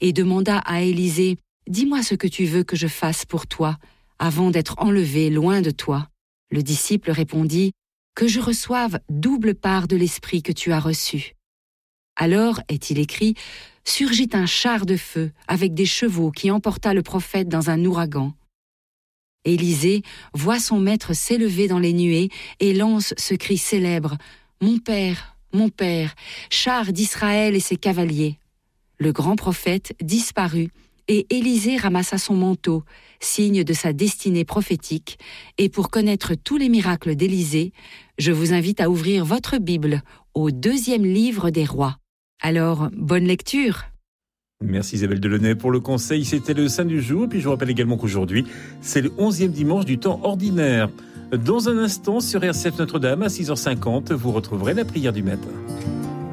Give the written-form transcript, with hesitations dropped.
et demanda à Élisée, « Dis-moi ce que tu veux que je fasse pour toi, avant d'être enlevé loin de toi. » Le disciple répondit, « Que je reçoive double part de l'esprit que tu as reçu. » Alors, est-il écrit, surgit un char de feu avec des chevaux qui emporta le prophète dans un ouragan. Élisée voit son maître s'élever dans les nuées et lance ce cri célèbre, « Mon père, char d'Israël et ses cavaliers !» Le grand prophète disparut et Élisée ramassa son manteau, signe de sa destinée prophétique, et pour connaître tous les miracles d'Élisée, je vous invite à ouvrir votre Bible au 2e livre des Rois. Alors, bonne lecture! Merci Isabelle Delaunay pour le conseil. C'était le Saint du jour. Puis je vous rappelle également qu'aujourd'hui, c'est le 11e dimanche du temps ordinaire. Dans un instant, sur RCF Notre-Dame, à 6h50, vous retrouverez la prière du matin.